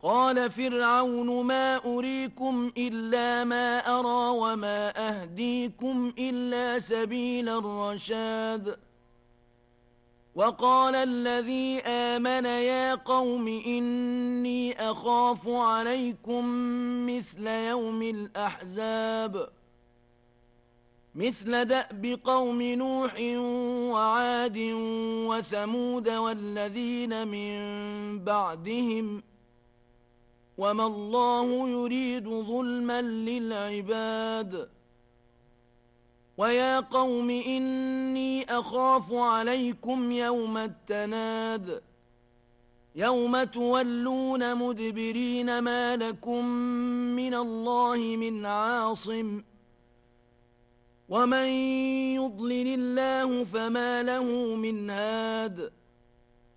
قال فرعون ما أريكم إلا ما أرى وما أهديكم إلا سبيل الرشاد وقال الذي آمن يا قوم إني أخاف عليكم مثل يوم الأحزاب مثل دأب قوم نوح وعاد وثمود والذين من بعدهم وما الله يريد ظلما للعباد ويا قوم إني أخاف عليكم يوم التناد يوم تولون مدبرين ما لكم من الله من عاصم ومن يضلل الله فما له من هاد